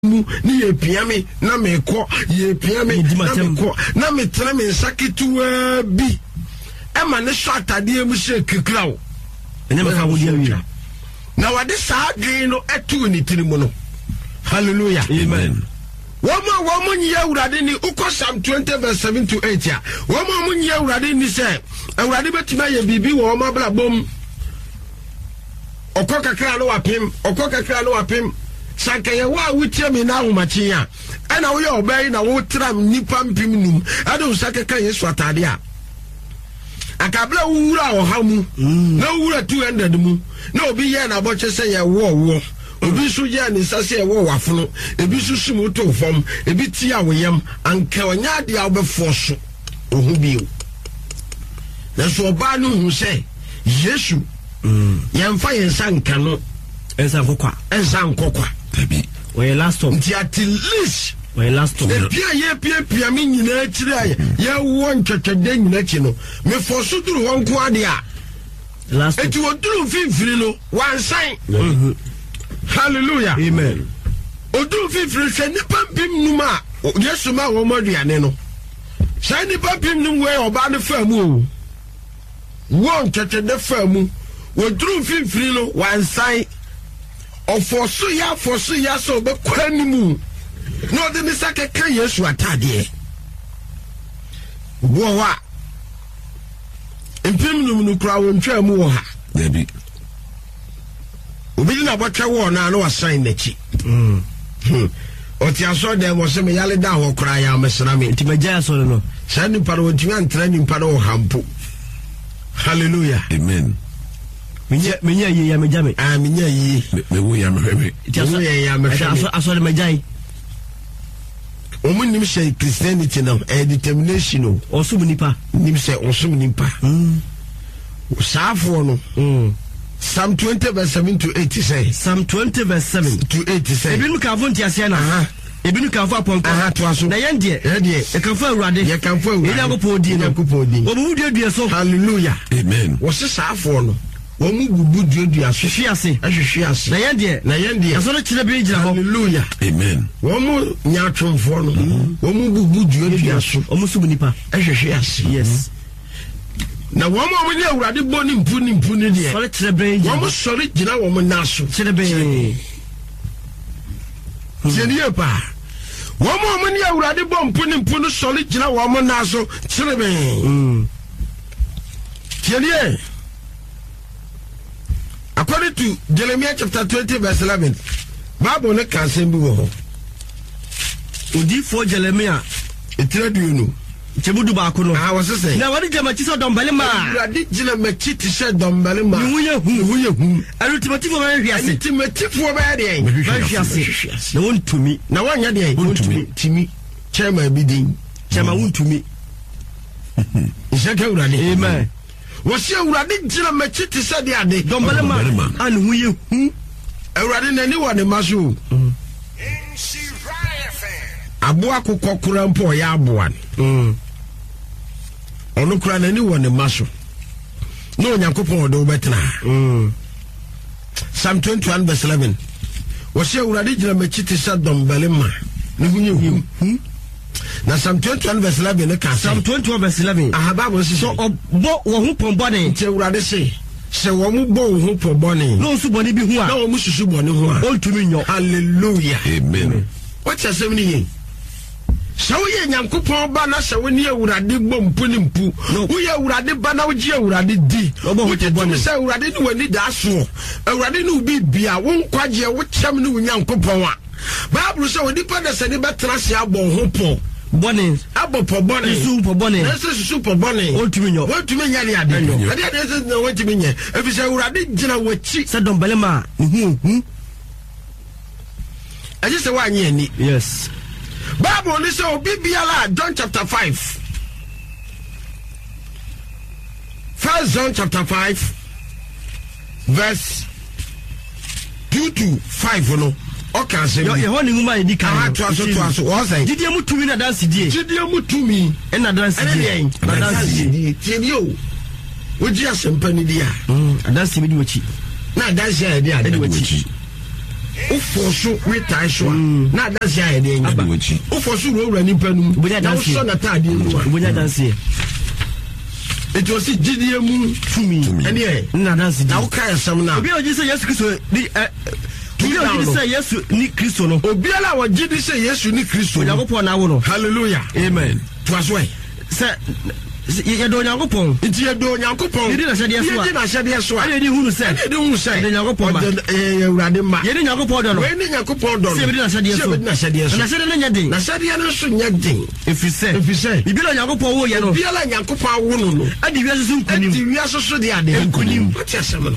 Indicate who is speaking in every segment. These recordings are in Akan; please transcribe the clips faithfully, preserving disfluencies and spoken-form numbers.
Speaker 1: mu ni ye piame na me ko ye piame na me ko na me tra me saketu bi e ma ne so atade mu she kikrawo ene me ka wo dia wi na wade saa dwen no etu ni tirimu no. Hallelujah, amen. Woma womo nyi awurade ni uko Psalm twenty verse seven to eight ya woma mo nyi awurade ni se awurade betima ye bibi wo ma bla bom okọ kakra no wapem okọ kakra no wapem sanka ye wa wutie me na ahomachi a ana wo ye obai na wo tram nipa mpim num ado sakeka Yesu atade a akabla wura o ha mu na wura two hundred mu na obi ye na boche se ye wo wo obi so ye ni sase ye wo wafono ebi so sumu to fom ebi ti awoyam anka onya de a obefo so ohu bi o na so oba no hu se Yesu mm yemfa yensa nka no ensa nkokwa ensa nkokwa tabi we last time nti at least we last time e pia ye pia pia me nyina akire aye ye wo ntwetwede nyina chi no me for so duru won ko ade a last time eti wo duru finfiri no wan san. Mhm. Hallelujah, amen. Oduru finfiri se nipa pim numa Yesu ma wo moduane no sai nipa pim num we oba ne famu o wo ntwetwede famu woduru finfiri no wan san ofoso ya foso ya so be kwanimu no de ni sakeka Yesu atade wo wa empim num no kra wo ntwa mu wo ha dabi obi na botwa wo na no wasan nachi mm oti aso de mo se me yale da ho kra ya mesra me nti magya so no san ni paro ntimi antra ni paro hampo. Hallelujah, amen. Minya minya ye ya megya me ah minya ye me wo ya me me ti aso ye ya me aso aso de magya omu nim se Christianity no a determination no osum nipa nim se osum nipa mm saafo no mm Psalm twenty verse seven to eight say Psalm twenty verse seven to eight say ebinu ka fo ntiase na aha ebinu ka fo aponko aha to aso na yende ye e kan fo awurade ye kan fo awurade ina ko podi na ko podi wo mu duadua so. Hallelujah, amen. Wo se saafo no wo mu bubu duadua so hwe ase ahwe ase na yende na yende aso no kire bi gira ho. Hallelujah, amen. Wo mu nya twomfo no wo mu bubu duadua so o mu subu nipa ahwe ase. Yes. Na wo mo mo ni awurade bo ni mpu ni mpu ni de. Sori trebe wo mo sori gina wo mo naso trebe. Jeni pa. Wo mo mo ni awurade bo mpu ni mpu no sori gina wo mo naso trebe. Mm. Jeni. According to Jeremiah chapter twenty verse eleven, Bible ne kan sem bi wo ho. Odi for Jeremiah etiradu no chebudu ba ko no ah wo sese na wadi jama chi so dombale ma wadi jina ma chi ti se dombale ma ni wuye hu wuye hu ultimative ba hwiase ultimative ba de ba hwiase na wontumi na wanya de wontumi timi chema bidin chema wontumi isaka urade amen wo se urade jina ma chi ti se de ade dombale ma an wuye hu urade na ni wo ne maso aboa kokokura mpo ya aboa mm onu kura na ni woni maso no nyankopon odo betena mm Psalm twenty-one verse eleven wo se urade gina machiti sa dombalema ni hunye hu na Psalm twenty-one verse eleven ne ka Psalm twenty-one verse eleven ahaba bo so bo wo hu pon bone che urade se se wo mu bo hu pon bone no su bone bi hu a na wo mu susu bone hu a ontumi nyo. Hallelujah, amen. What you say me so ye nyankopon ba na se woni awurade bom pu ni mpu wo ye awurade ba na wo ji awurade di wo je bom se awurade ni wani da so awurade ni ubi bia wo nkwaje wo kyam ni wo nyankopon a Bible say wodi pa da se ni betra se abon ho po bone abo po bone su po bone na se su po bone o tumi nyo o tumi nya ni ade nyo ade ade se na wo tumi nya efi se awurade gina wachi se dombele ma hu hu aje se wa nya ni. Yes. Bible ni say obi biala John chapter five. First John chapter five verse two to five no. Okay, say you ho ni nguma edi kan. To aso to aso. O say gidie mutumi na dance die. Gidie mutumi e na dance die. Na dance die. Tie o. Oji asempa ni dia. Mm, dance mi di wachi. Na dance ya dia di wachi. ufo so retire so na dance ya de nya ufo so ro ro nipa nu na so na ta de nu
Speaker 2: obonya dance
Speaker 1: it was gidie mu tumi ene e
Speaker 2: na dance
Speaker 1: na uka sam na
Speaker 2: obi oji say Yesu Kristo ni obi oji say Yesu ni Kristo no
Speaker 1: obi ala wo gidi say Yesu ni Kristo
Speaker 2: Yakobon na wo no
Speaker 1: hallelujah
Speaker 2: amen
Speaker 1: to aswe
Speaker 2: say ye do Yakobon
Speaker 1: nti ye do Yakobon
Speaker 2: ye di na hyede so a
Speaker 1: ye di na hyede so a
Speaker 2: ye di hunu say
Speaker 1: ye di hunu say
Speaker 2: ye Yakobon ba
Speaker 1: eh Awurade ma
Speaker 2: ye di Yakobon do no
Speaker 1: we ni Yakobon do no
Speaker 2: say ye di na hyede so
Speaker 1: ye di na hyede so
Speaker 2: na hyede no nya din
Speaker 1: na hyede no so nya din
Speaker 2: efise
Speaker 1: efise
Speaker 2: bibi la Yakobon wo ye no
Speaker 1: bibi la Yakobon wo no no
Speaker 2: adi wiase so nkunim
Speaker 1: adi wiase so de ade nkunim what you say man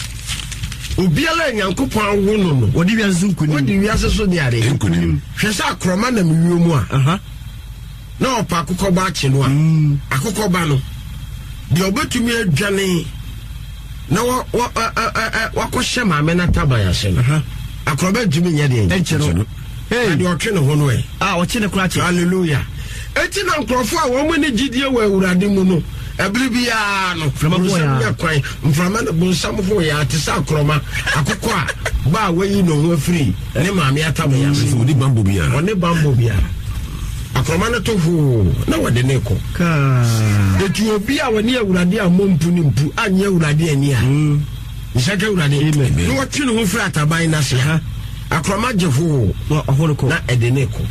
Speaker 1: obiala Nyankopon wo no no
Speaker 2: wodi wiase so nkunim
Speaker 1: wodi wiase so de ade nkunim hwesa akroma na miwie mu a
Speaker 2: aha
Speaker 1: na opa akokọ ba ache no a akokọ ba no de obetumi adwane na wa wa ko hye maame na tabaya hye no akroba ntumi nya de
Speaker 2: enche no
Speaker 1: hey de otwe ne ho no e
Speaker 2: ah o chine kura che
Speaker 1: hallelujah eti na nkrofo a wo mo ne gidie wa Awurade mu no ebiri bia no
Speaker 2: frama boya
Speaker 1: kwan mframa na bonsam ho ya te sa akroma akokọ a ba wayi no ho afiri ne maame atabaya hye
Speaker 3: odi bambo bia
Speaker 1: oni bambo bia akroma na to ho na wode ne ko
Speaker 2: ka
Speaker 1: etu obi a woni Awurade a mompu ni mpu anye Awurade ani a isaka Awurade no wati no ho fira taban na se ha akroma je ho
Speaker 2: ohoro ko
Speaker 1: na ede ne ko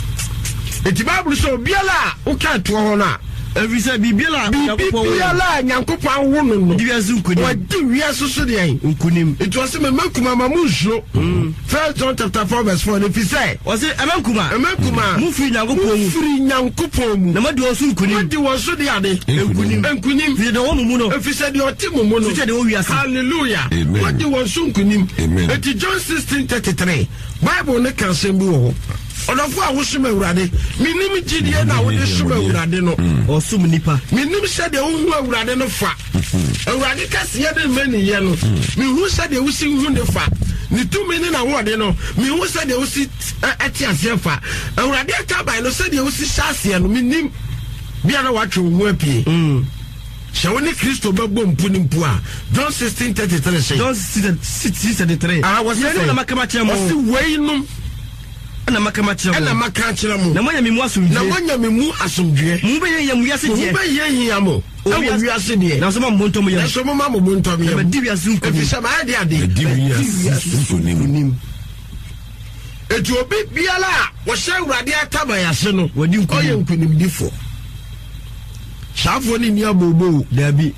Speaker 1: eti Bible so biala o ka to ho na
Speaker 2: evisa bibila
Speaker 1: Yakobon biala Nyankopon wo no no
Speaker 2: diwiase nkunim
Speaker 1: wadi wiase so de an
Speaker 2: nkunim
Speaker 1: it was me makuma mamuzo First John chapter four verse four if he say
Speaker 2: o say emakuma
Speaker 1: emakuma
Speaker 2: mu firi Yakobon mu
Speaker 1: firi Nyankopon mu
Speaker 2: na madu osu nkunim
Speaker 1: wadi wo so de ade nkunim nkunim
Speaker 2: fi de wo mu no
Speaker 1: if he said you oti mu mu no
Speaker 2: fi de wo wiase
Speaker 1: hallelujah wadi wo so nkunim eti John sixteen thirty-three Bible ne kan sem bi wo onofo a wo suma Awurade minim gidie na wo de suma Awurade no
Speaker 2: o sum nipa
Speaker 1: minim se de wo hu Awurade no fa Awurade kase ye de mani ye no mi hu se de wo si hu ne fa ni tumi ni na wo de no mi hu se de wo si ati ase fa Awurade aka bai no se de wo si shase no minim bia na wa twe wo apie mm Shawani Kristo babo mpu ni mpu a John sixteen thirty-three say
Speaker 2: John sixteen thirty-three
Speaker 1: ah was
Speaker 2: ye na makama chemo
Speaker 1: wasi weinum
Speaker 2: na makama chemo
Speaker 1: na makama chemo
Speaker 2: na monya mimu asumdwe
Speaker 1: na monya mimu asumdwe
Speaker 2: mu be ye wiase de
Speaker 1: mu be ye hia mo e wiase de
Speaker 2: na so ma mbontom ye
Speaker 1: na so ma mbontom ye
Speaker 2: na di wiase nkunim
Speaker 1: e fi sama ade ade
Speaker 3: di wiase nkunim
Speaker 1: etu obi biala wo hye Awurade atabayase no
Speaker 2: wadi nkunim
Speaker 1: oye nkunim difo Safo ni ni abobo
Speaker 2: dabi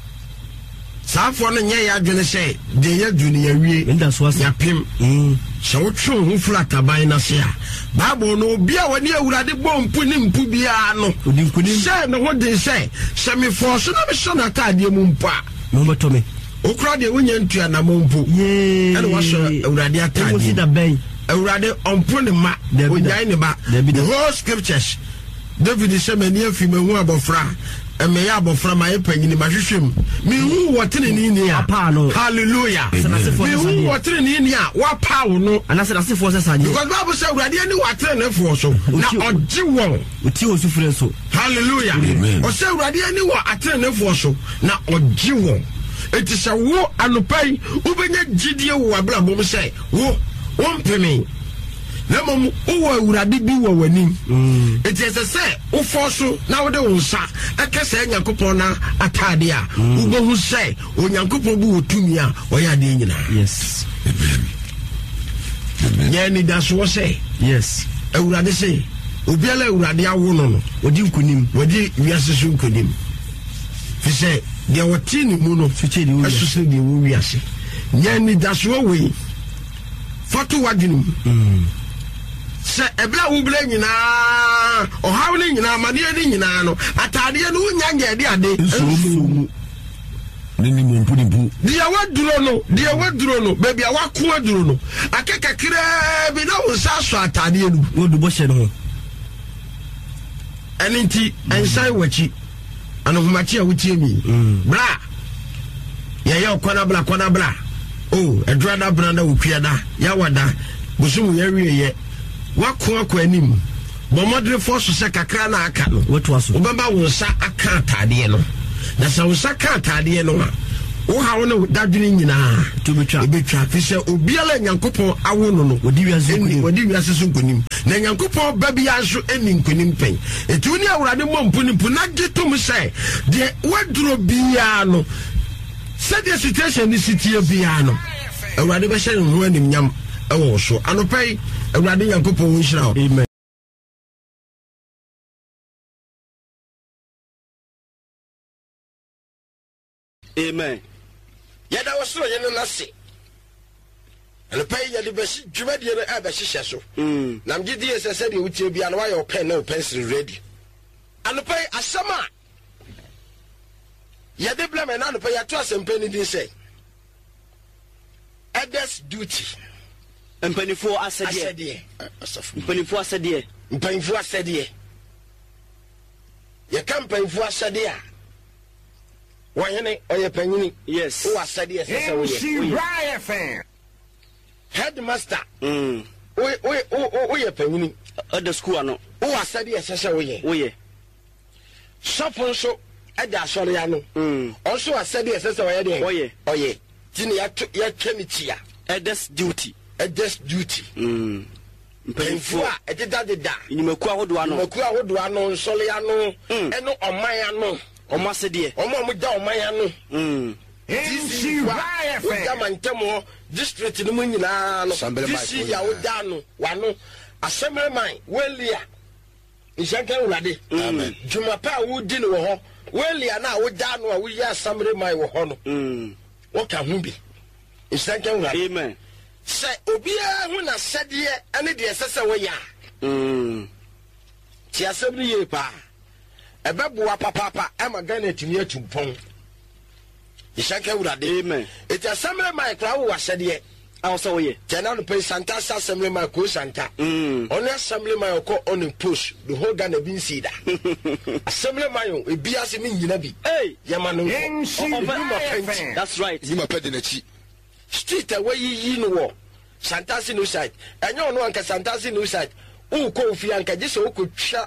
Speaker 1: Safo no nye ya adwene se de ya dwene ya wie
Speaker 2: nda so asa
Speaker 1: ya pem mm se wo twe ho fura taban na se a Bible no obi a woni Awurade bɔ mpu ni mpu bia no
Speaker 2: odi nkunim
Speaker 1: se no ho de se se me fo so na me so na taade mu mpa
Speaker 2: no beto me
Speaker 1: okra de wonya ntua na mo mpu
Speaker 2: ye
Speaker 1: ene wo so Awurade ataade
Speaker 2: wo si da ben
Speaker 1: Awurade ompo ne ma onyai ne ba the whole scriptures David is saying near fi me hu abofra e me ya abofra ma ye panyini ma hwehwem me hu wotene ni ni a hallelujah me hu wotene ni ni a wa pa wo no
Speaker 2: anase da sefo se sanye
Speaker 1: because Bible say Awurade ani watre ne fo so na oji won
Speaker 2: oti o sufre so
Speaker 1: hallelujah o say Awurade ani wa atre ne fo so na oji won eti se wo anopai ubenya gidie wo abla bom say wo won pemi na mom wo Awurade bi wo wani eti ese se wo forso na wo de wonsa aka se Nyankopon na atade a wo bohu se Onyankopon bu otumi a wo ya de nyina
Speaker 2: yes
Speaker 1: amen ya ni da so se
Speaker 2: yes
Speaker 1: Awurade se obiala Awurade awo no no
Speaker 2: odi nkunim
Speaker 1: wodi wiase so nkunim fi se de woti ni mu no
Speaker 2: fiche de wo
Speaker 1: aso se de wo wiase ya ni da so we fatu wadwinum mm se ebla wo bla nyina o hawo ni nyina amade ni nyina no atade no nya nya de ade
Speaker 3: nsumu nini mo mpuni bu
Speaker 1: dia waduro no dia waduro no baby a wako aduro no akeka kire bi na wo sa so atade no
Speaker 2: wo du bo hye no
Speaker 1: aninti ensai wachi ano humachi a wutie mi bra ya ya kwana bla kwana bla oh edra da bra da wukua da ya wada busumu ya wie ye wako akwa anim bo modre force se kakra na aka no
Speaker 2: wetu aso
Speaker 1: obamba wo nsa aka atade no na sa wo nsa aka atade no a wo ha wo no dadwene nyina
Speaker 2: to betwa
Speaker 1: betwa fi se obiala nyankopon awo no no
Speaker 2: wodi wiase nkonim
Speaker 1: wodi wiase so nkonim na nyankopon ba bia so eni nkonim pen etu ni awurade mompo ni pu na getom se de waduro bia no se the situation ni sitie bia no awurade be hye no anim nyam ewo so anopai awurade nyankopon wo nhira.
Speaker 2: Amen.
Speaker 4: Amen.
Speaker 1: Yada wasoro ye no nase anopai yade be dwumadi no aba hyehyɛ so
Speaker 4: mm
Speaker 1: nam gidi ese se de wutie bia no wa your pen na pencil ready anopai asama yade blame na anopai ya to asempa ni din say others duty
Speaker 4: mpanifo asede mpanifo asede
Speaker 1: mpanifo asede ye kan mpanifo asede a wanyene oye panyini
Speaker 4: yes
Speaker 1: o asede esese wo ye headmaster
Speaker 4: mm
Speaker 1: o o o ye panyini
Speaker 4: at the school ano
Speaker 1: o asede esese wo ye
Speaker 4: wo ye
Speaker 1: shopon so ada asore ya no
Speaker 4: mm
Speaker 1: also asede esese wo ye de
Speaker 4: oye
Speaker 1: oye tini ya ya twemi tia
Speaker 4: others duty
Speaker 1: others duty
Speaker 4: mm
Speaker 1: mpanifo a ededa deda
Speaker 4: inimaku ahodo ano
Speaker 1: inimaku ahodo ano nsole ya no eno oman ya no
Speaker 4: omo asede
Speaker 1: omo omo da oman ya no
Speaker 4: mm
Speaker 1: Disi wa jamantemo district ni mu nyina no disi ya oda no wano assembly man welia nsanka urade amen juma pa wo di no ho welia na oda no a wo ya assembly man wo ho no
Speaker 4: mm
Speaker 1: wo ka hu bi nsanka urade
Speaker 4: amen
Speaker 1: se obia hu na sede ene de sese wo ya
Speaker 4: mm
Speaker 1: ti assembly ye pa ebeboa papa papa e magana timi atumpon Ishaka urade
Speaker 4: amen
Speaker 1: it assembly my crowd was said ye
Speaker 4: also ye
Speaker 1: tena no pay Santa assembly my ko Santa
Speaker 4: mm
Speaker 1: on assembly my ko on the push the whole Ghana bin see that assembly my e biase me nyina bi
Speaker 4: hey
Speaker 1: yama no
Speaker 4: that's right
Speaker 3: you ma pede na chi
Speaker 1: street away yi no wo Santa si no side enyo no anka Santa si no side u ko fi anka je so ko twa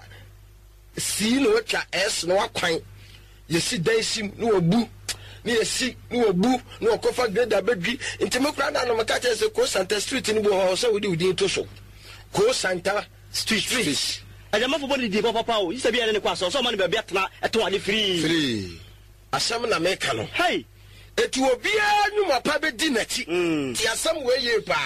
Speaker 1: si no twa s no akwan ye si dan sim no obu ni esi ni obu ni okofa grade abedwi ntimekura na no maka chese ko Santa street ni bo ho so wodi wodi to so ko Santa street street
Speaker 4: ajama fo body di papa papa o yisa bia ne kwa so so ma ne bia tena eto ade free
Speaker 3: free
Speaker 1: asam na meka no
Speaker 4: hey
Speaker 1: etu obia nwuma pa be di nachi ti asam we ye pa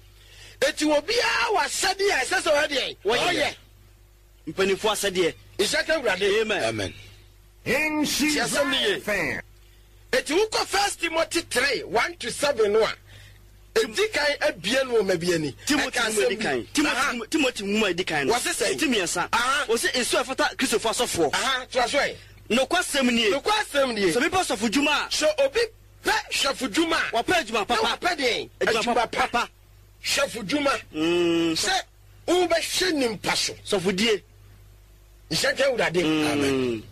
Speaker 1: etu obia wa sade ya sese we de oye
Speaker 4: mpanifo asade
Speaker 1: isaka urade
Speaker 4: amen
Speaker 3: amen
Speaker 1: in she fan Eti uko first Timothy three one to seven no a edikan abie no mabie ni
Speaker 4: Timothy edikan Timothy Timothy mu edikan no
Speaker 1: wase say
Speaker 4: timiensa wase esu afata Christopher asofo
Speaker 1: aha trasoi
Speaker 4: no kwasem ni
Speaker 1: no kwasem ni
Speaker 4: so me pass of juma
Speaker 1: so obi pe chef juma
Speaker 4: wa pe juma papa
Speaker 1: wa pe den juma papa chef juma
Speaker 4: mm
Speaker 1: se u be hwe nim paso
Speaker 4: so fudie
Speaker 1: ishaka urade
Speaker 4: amen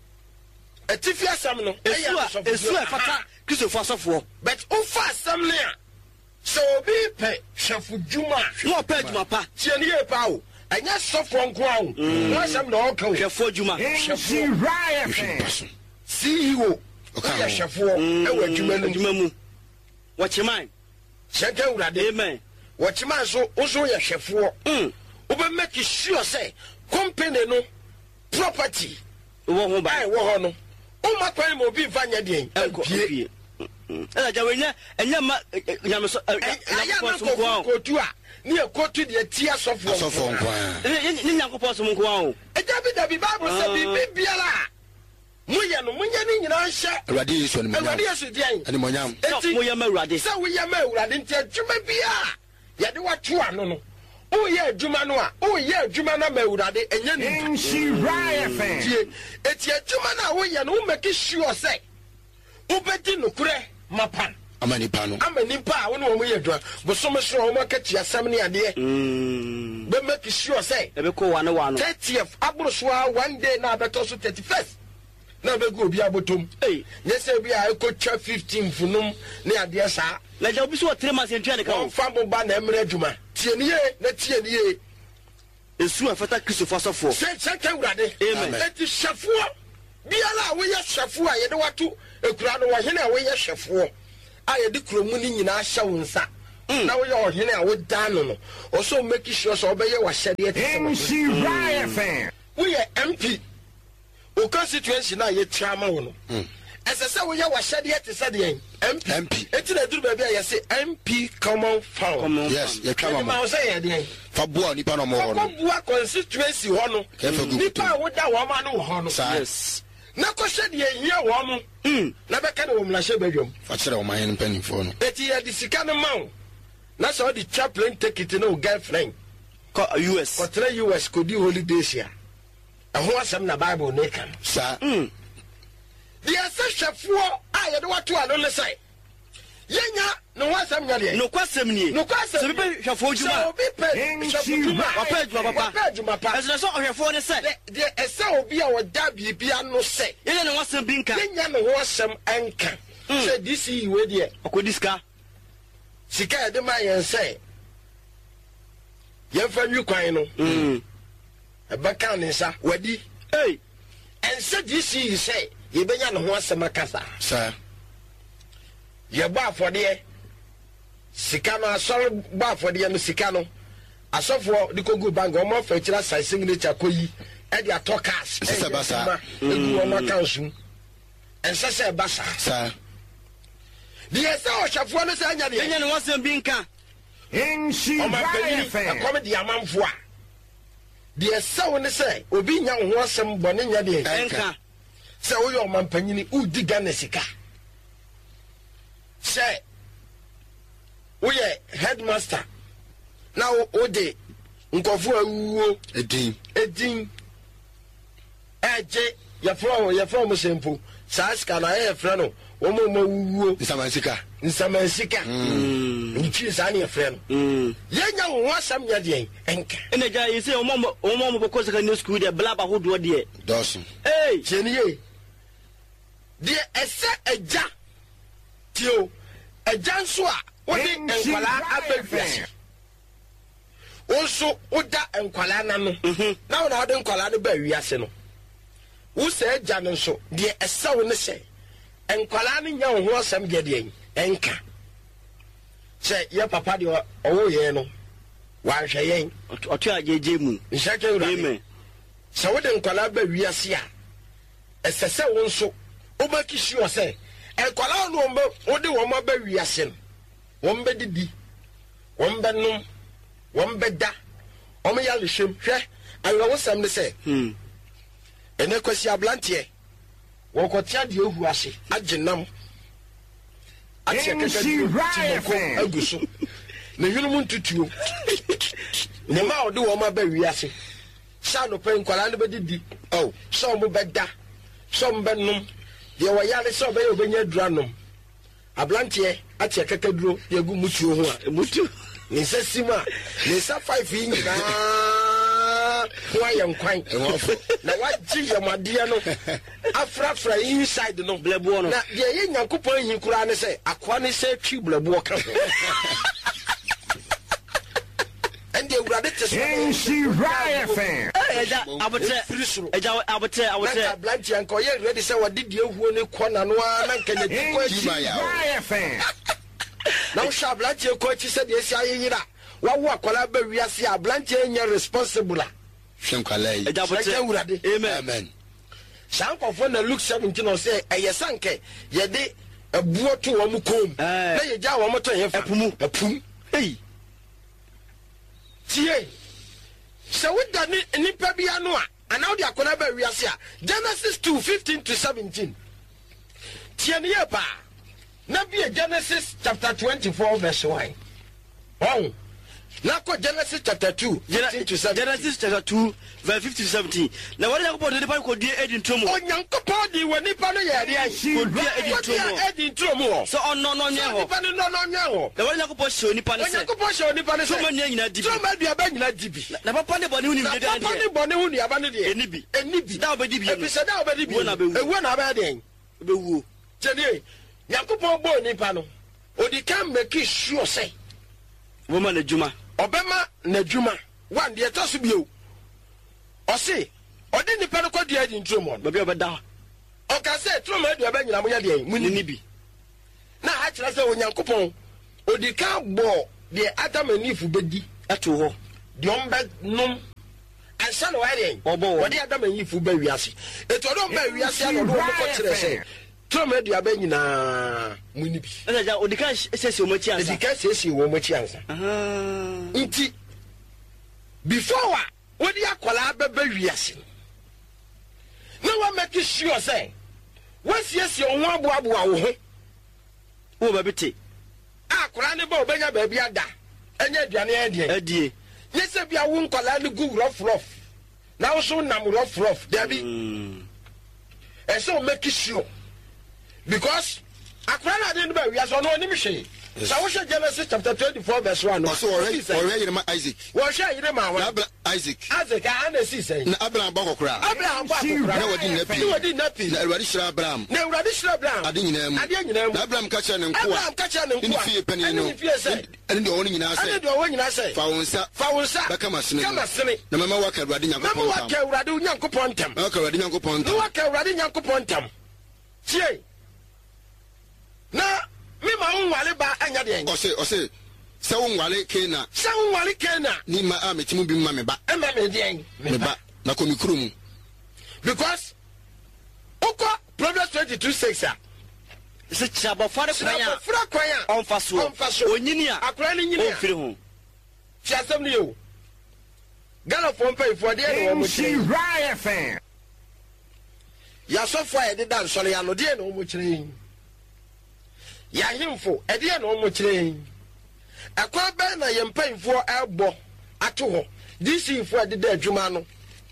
Speaker 1: etifi asam no
Speaker 4: esu esu afata Christopher asofo
Speaker 1: but u fa asam ne a so obi pe chef juma
Speaker 4: no pe juma pa
Speaker 1: tie ne ye pa o anya sofo nko awo no asam na o kan
Speaker 4: chefo juma
Speaker 1: chefo right C E O okay chefo e wa juma no
Speaker 4: juma mu watchman
Speaker 1: cheka urade
Speaker 4: amen
Speaker 1: watchman so ozo ye chefo mm o be make sure say company no property
Speaker 4: wo ho ba
Speaker 1: wo ho no o ma kwan mo bi vanya den
Speaker 4: pie ela jawenya enya ma nyame so
Speaker 1: aya ko kotu a ni e kotu de tia sofo
Speaker 3: sofo nkwa
Speaker 4: ni nyankopɔ so nkwa o
Speaker 1: e dabi dabi bible say bi bibiala muye no munye ni nyina hye
Speaker 3: awurade yesu ne
Speaker 1: awurade yesu dian
Speaker 3: ani monyam
Speaker 4: mo yɛ ma awurade
Speaker 1: sɛ wo yɛ ma awurade nti adwuma bia yɛde wato ano no o yɛ adwuma no a o yɛ adwuma na ma awurade enya ni nshiraye fan tie eti adwuma na wo yɛ no wo make sure sɛ wo bedi nokure mapan
Speaker 3: amani pa no
Speaker 1: amani pa wo no wo yɛ adwuma bosom so wo make tia sam ne ade
Speaker 4: mm
Speaker 1: be make sure sɛ
Speaker 4: ebe ko wa ne wa no
Speaker 1: thirtieth abro so one day na beto so thirty-first na be go obi abotom eh nyese bi a ekotwa fifteen funum ne ade sa
Speaker 4: na ja obi so three months entwa ne ka
Speaker 1: o fa bo ba na emre adwuma tie ne ye na tie ne ye
Speaker 4: esu afata Christopher asofo
Speaker 1: se se ka urade
Speaker 4: amen
Speaker 1: eti shafo biala we ya hwefo a ye de wato ekura no wo hene a we ya hwefo a ye de kromu ni nyina hye wo nsa na we ya ohene a we dan no no also make sure so obeye wa hyede te
Speaker 3: M C Raya fan
Speaker 1: we ya M P o constituency na ye tiama wo no esese we ya wa hyede te se de M P eti na duru ba bia ye se M P common fund
Speaker 5: yes ye twama
Speaker 1: ma o se ye de
Speaker 5: fa bua nipa no mo ho no
Speaker 1: fa bua constituency ho no nipa wo da wo ma no ho no
Speaker 5: yes
Speaker 1: na ko hye de ye wo mo na be ka na wo mla hye badwam
Speaker 5: fa kire wo man pen fo no
Speaker 1: eti ye de sika no ma na so the chaplain take it no girlfriend
Speaker 4: ko U S
Speaker 1: ko tre U S ko di holidays ya ho asem na bible ne kan
Speaker 5: sa
Speaker 1: mm the assessfo a ye de wato alo le sai yenya no wasam nya de
Speaker 4: no kwasem ni
Speaker 1: no kwasem
Speaker 4: se be hwefo djuma
Speaker 1: so be pe hwefo djuma
Speaker 4: papa djuma papa
Speaker 1: djuma papa
Speaker 4: ese so hwefo ne se
Speaker 1: de ese obi a woda bibia no se
Speaker 4: yenya no wasem bi nka
Speaker 1: yenya no wasam anka se this yi we de
Speaker 4: akodiska
Speaker 1: sika de ma yen se yen fa nwi kwan no mm e ba kan nsa wadi
Speaker 4: eh
Speaker 1: en se this yi se ye benya no wasam akasa
Speaker 5: sa
Speaker 1: ye ba afode sika no asor ba afode no sika no asofo de kogu bank o mo fa kira sai signature koyi e de atokas
Speaker 5: se basa
Speaker 1: egu o ma kansu en se se basa
Speaker 5: sa
Speaker 1: de ese o hwafo no se anya de
Speaker 4: yenya no wasem bi nka
Speaker 3: M C
Speaker 1: o ma
Speaker 3: Raya
Speaker 1: peni
Speaker 3: fan
Speaker 1: e come de amanfo a de ese wo ne se obi nya ho asem bone nya de
Speaker 4: enka
Speaker 1: se wo yo man panyini u diga na sika se wo ye headmaster now o de nkofo awuo
Speaker 5: edin
Speaker 1: edin eje ya fro ya fro mo sempo sa ska na e fre no wo mo mo wuo
Speaker 5: nsamansika
Speaker 1: nsamansika mm nchi sa na e fre no mm yenya wo asam nya de enka
Speaker 4: ene ja yi se o mo o mo mo ko secondary school de blaba hodo de
Speaker 5: dawson
Speaker 4: eh
Speaker 1: cheniye de ese eja tio eja nso a wo de enkwala abadwase also oda enkwala na no na wo na de enkwala no ba wiase no wo se eja no so de esawo ne se enkwala no nya ho asam de de enka se ye papa de owo ye no wa hwe yen
Speaker 4: otu ajeje mu
Speaker 1: nshake ura
Speaker 4: amen
Speaker 1: se wo de enkwala ba wiase a esese wo nso o ba kishi o se enkwala no mbe wo de wo ma ba wiase no wo mbe didi wo mbe num won beda o me ya lehwem hwe ayo wo sam ne se hm ene kwasi ablante wo kotia de ehu ase agenam atia keke aguso ne yunu ntutuo ne ma odi wo ma ba wi ase sha no pe nkwala ne bedidi oh so mo beda so mo benum de wo ya le so be obenya duranom ablante atia keke duro ye gu mutuo ho a mutu nisa sima nisa five inch na wa yankwan na waji yamade no afrafra inside no blebo no na de ye nyankopon hin kura ne se akwa ne se twi blebo ka ende urade te so
Speaker 3: M C Raya fan
Speaker 4: eja abote eja abote abote
Speaker 1: na blanche anko ye ready se wadidi ehuo ne kona no na nkanya
Speaker 3: M C Raya fan
Speaker 1: na wo sha blanche ko chi se de esi ayira wa wo akola ba wiase a blanche nya responsible
Speaker 5: hwem kwala yi
Speaker 4: eja abote
Speaker 1: urade
Speaker 4: amen
Speaker 5: amen
Speaker 1: shankofo na Luke seventeen o se eyesanke ye de abuo to wo mu kom na ye ja wo moto ye fa
Speaker 4: epumu
Speaker 1: epum
Speaker 4: ei
Speaker 1: tie se wo da ni nipa bia no a ana wo de akola ba wiase a Genesis two fifteen to seventeen tie ne ye pa na be Genesis chapter twenty-four verse one. Oh. Na ko Genesis chapter two fifteen to seventeen.
Speaker 4: Genesis chapter two verse fifteen to seventeen. Na wale yakopɔ de nipa ko die edin tromo.
Speaker 1: Onyankopɔ di we nipa no ye dia
Speaker 4: ko die edin tromo.
Speaker 1: Edin tromo.
Speaker 4: So onno no nye ho.
Speaker 1: Nipa no no nye ho.
Speaker 4: Na wale yakopɔ hye nipa ne se.
Speaker 1: Onyankopɔ hye nipa ne se.
Speaker 4: Tromo ne nyina dibi.
Speaker 1: Tromo dia ba nyina dibi.
Speaker 4: Na papa ne bɔ ne huni
Speaker 1: de de. Na papa ne bɔ ne huni aba ne de.
Speaker 4: Enibi.
Speaker 1: Enibi.
Speaker 4: Da obedi bi.
Speaker 1: Ebisa da obedi bi.
Speaker 4: Ewu na bewu.
Speaker 1: Ewu na ba de.
Speaker 4: Bewu.
Speaker 1: Chedie. Nyankopɔ bɔ nipa no. Odi kan make sure say
Speaker 4: woman na juma
Speaker 1: obema na juma one de etaso bio o se odi nipa no kwadi adi ntromo
Speaker 4: ba bi obeda
Speaker 1: oka say tro ma aduaba nyina mo ya de muni bi na ha kire say onyankopon odika bo de Adam and Eve bedi ato ho de omba num ansa no wa de obo wo de Adam and Eve ba wiase eto do ba wiase ano do ko kire say tro ma aduaba nyina muni bi
Speaker 4: na odika sesi o machi ansa
Speaker 1: odika sesi o machi ansa
Speaker 4: aha
Speaker 1: nti before wa wodi akola baba wiase na wa make sure say wasiesie wo abo abo wo ho
Speaker 4: wo ba bete
Speaker 1: akola ne ba obenya ba bia da enya aduane adie
Speaker 4: adie
Speaker 1: nyese bia wo nkola ne gu rough rough na wo so nam rough rough there be e so make sure because akola na de ba wiase no onim hwe so wo hwe Genesis chapter twenty-four verse one
Speaker 5: no so already already ma Isaac
Speaker 1: wo hwe yire ma wa
Speaker 5: Isaac
Speaker 1: Isaac ana si say
Speaker 5: na Abraham ba kokura
Speaker 1: Abraham ba kokura
Speaker 5: na wadi na pi
Speaker 1: na wadi na pi
Speaker 5: na Awurade shira Abraham
Speaker 1: na Awurade shira Abraham
Speaker 5: ade nyina mu
Speaker 1: ade nyina mu
Speaker 5: na Abraham ka kire ne nko
Speaker 1: Abraham ka kire ne nko
Speaker 5: ni fie pani no ade de woni nyina say
Speaker 1: ade de woni nyina say
Speaker 5: fa wonsa
Speaker 1: fa wonsa
Speaker 5: ba kama sene
Speaker 1: kama sene
Speaker 5: na mama wa ka Awurade nyankopon
Speaker 1: mama wa ka Awurade nyankopon tam
Speaker 5: wa ka Awurade nyankopon tam
Speaker 1: wa ka Awurade nyankopon tam tie na mi ma unwale ba anya de
Speaker 5: o se o se se unwale kena
Speaker 1: se unwale kena
Speaker 5: ni ma a metimu bi ma me ba
Speaker 1: e ma me de
Speaker 5: me ba na ko mi kurum
Speaker 1: because oko Proverbs twenty-two six a
Speaker 4: se chaba fare kwanya
Speaker 1: fara kwanya
Speaker 4: on faso
Speaker 1: on faso
Speaker 4: onyini a
Speaker 1: akora ni nyini
Speaker 4: on firi ho
Speaker 1: ti asem ni yo gala fo mpa ifo de no mo chi right fan ya so fo e de dan so ya no de no mo chire ya himfo e de no mo chire akwa ba na ye mpa ifo ebo ato ho this ifo de da adwuma no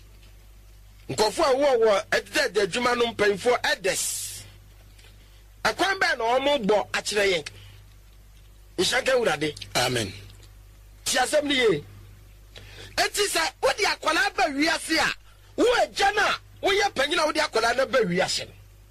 Speaker 1: nkofo a wo wo e de da adwuma no mpa ifo edes akwa ba na o mo bo a chire yen ishaka urade
Speaker 5: amen
Speaker 1: ti asem ni ye eti sa wodi akwala ba wiase a wo agya na wo ye panyina wodi akwala na ba wiase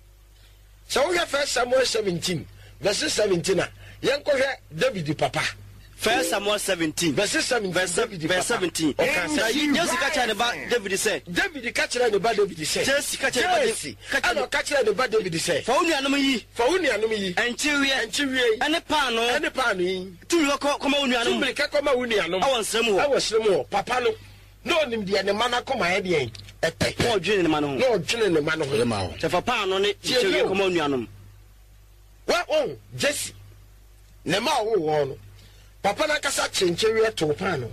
Speaker 1: so wo ye First Samuel seventeen verse seventeen a yen ko hwe David papa
Speaker 4: First Samuel seventeen
Speaker 1: verse seven verse
Speaker 4: seventeen okay Jesse kacha ne ba David say
Speaker 1: David kacha ne ba David say
Speaker 4: Jesse kacha ne ba David
Speaker 1: ano kacha ne ba David say
Speaker 4: fa unu anum yi
Speaker 1: fa unu anum yi
Speaker 4: enchiwie
Speaker 1: enchiwie
Speaker 4: ene pa no
Speaker 1: ene pa no yi
Speaker 4: tumi ko koma unu anum
Speaker 1: tumi ka koma unu anum
Speaker 4: awon srem ho
Speaker 1: awon srem ho papa no no nim de ne mana koma ye de epe
Speaker 4: ko dwene ne ma no
Speaker 1: no dwene ne ma no ho ma ho
Speaker 4: se fa pa no ne enchiwie koma unu anum
Speaker 1: wa on Jesse ne ma wo wo no papa na kasa chenchewe to pano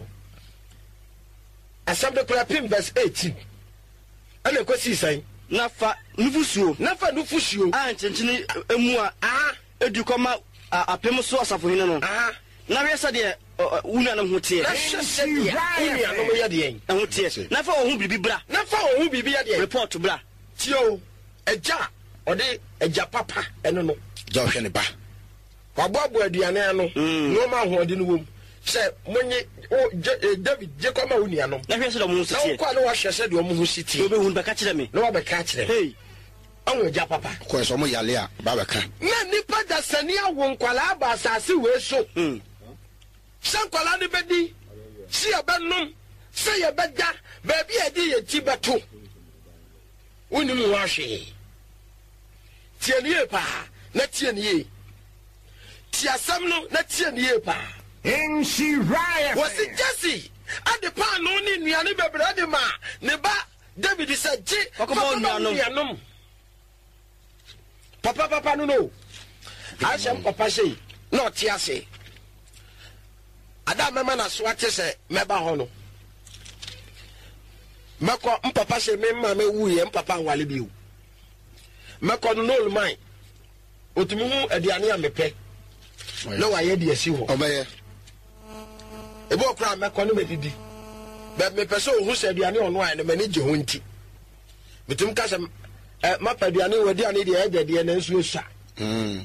Speaker 1: asam de pim verse eighteen ana ko si sai
Speaker 4: na fa nufusuo
Speaker 1: na fa nufusuo
Speaker 4: a chenchene emu a
Speaker 1: ah
Speaker 4: edu koma apem so asafo hene no
Speaker 1: ah
Speaker 4: na we sa de wunu anam ho tie
Speaker 1: na hwese de wunu anam ye de yen
Speaker 4: na ho tie na fa wo hu bibi bra
Speaker 1: na fa wo hu bibi ye de
Speaker 4: report bra
Speaker 1: tio eja ode eja papa eno no
Speaker 5: ja hwe ne ba
Speaker 1: waboabo aduane ano no ma ho ade no wom se monye David je ko ma wunu anam
Speaker 4: na hwe se do mo sitie
Speaker 1: na ko na wa hwese de mo ho sitie
Speaker 4: obe hu ba ka kire me
Speaker 1: na wa ba ka kire
Speaker 4: hey
Speaker 1: anwo eja papa
Speaker 5: ko so mo yale a ba ba ka
Speaker 1: na nipa da sani awon kwala ba asase we so
Speaker 4: mm
Speaker 1: san kwala ne bedi si abenum se ye beda ba bi edi ye ti beto woni mu wa hwe tie nie pa na tie nie ti asam no na tie nie pa
Speaker 3: in she riot
Speaker 1: was it Jesse ade pa no ni nuane bebra de ma ne ba David said je
Speaker 4: kokomo nuanom
Speaker 1: papa papa no no asem papa say no ti ase ada mama na so ate se meba ho no mako mpapa se me ma me wu ye mpapa wale bi o mako no no man otumi hu aduane a mepe no wa ye de asi ho
Speaker 5: obaye
Speaker 1: ebo kra mako no medidi be me pese o hu se aduane ono a ne mani je ho nti metum ka se eh mapa aduane wadi ane de e de de na nsu osua mm